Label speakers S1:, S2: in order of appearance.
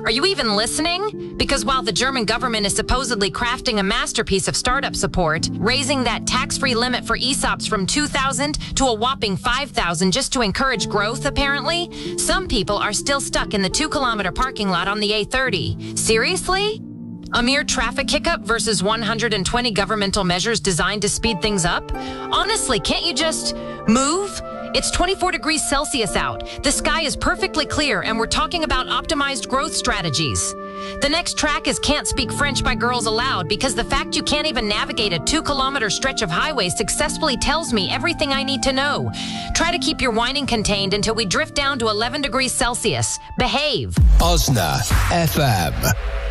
S1: Are you even listening? Because while the German government is supposedly crafting a masterpiece of startup support, raising that tax-free limit for ESOPs from 2,000 to a whopping 5,000 just to encourage growth, apparently, some people are still stuck in the 2-kilometer parking lot on the A30. Seriously? A mere traffic hiccup versus 120 governmental measures designed to speed things up? Honestly, can't you just move? It's 24 degrees Celsius out. The sky is perfectly clear, and we're talking about optimized growth strategies. The next track is Can't Speak French by Girls Aloud, because the fact you can't even navigate a 2-kilometer stretch of highway successfully tells me everything I need to know. Try to keep your whining contained until we drift down to 11 degrees Celsius. Behave.
S2: Osna FM.